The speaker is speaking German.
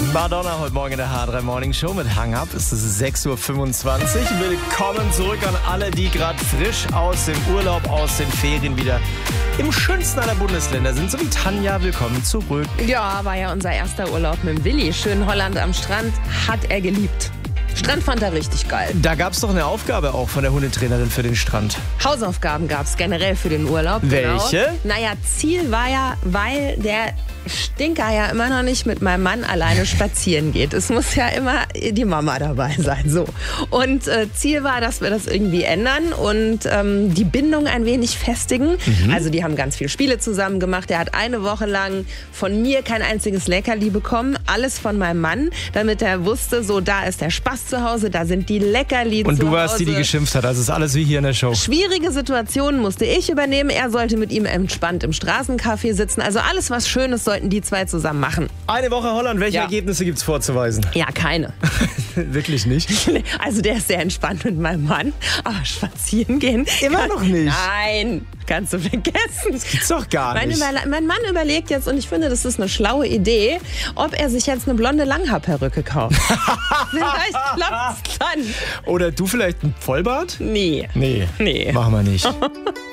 Madonna heute Morgen in der H3 Morning Show mit Hang Up. Es ist 6.25 Uhr. Willkommen zurück an alle, die gerade frisch aus dem Urlaub, aus den Ferien wieder im schönsten aller Bundesländer sind. So wie Tanja, willkommen zurück. Ja, war ja unser erster Urlaub mit dem Willi. Schön Holland am Strand, hat er geliebt. Strand fand er richtig geil. Da gab es doch eine Aufgabe auch von der Hundetrainerin für den Strand. Hausaufgaben gab es generell für den Urlaub. Welche? Genau. Naja, Ziel war ja, weil der Stinker ja immer noch nicht mit meinem Mann alleine spazieren geht. Es muss ja immer die Mama dabei sein. So. Und Ziel war, dass wir das irgendwie ändern und die Bindung ein wenig festigen. Also die haben ganz viele Spiele zusammen gemacht. Er hat eine Woche lang von mir kein einziges Leckerli bekommen. Alles von meinem Mann, damit er wusste, so da ist der Spaß zu Hause, da sind die Leckerli zu Hause. Und du warst die geschimpft hat. Also ist alles wie hier in der Show. Schwierige Situationen musste ich übernehmen. Er sollte mit ihm entspannt im Straßencafé sitzen. Also alles, was Schönes, sollten die zwei zusammen machen. Eine Woche Holland. Welche Ergebnisse gibt es vorzuweisen? Ja, keine. Wirklich nicht? Also der ist sehr entspannt mit meinem Mann. Aber spazieren gehen... Immer noch nicht? Nein, kannst du vergessen. Das gibt's doch gar nicht. Mein Mann überlegt jetzt, und ich finde, das ist eine schlaue Idee, ob er sich jetzt eine blonde Langhaarperücke kauft. Vielleicht klappt's dann. Oder du vielleicht ein Vollbart? Nee. Nee. Machen wir nicht.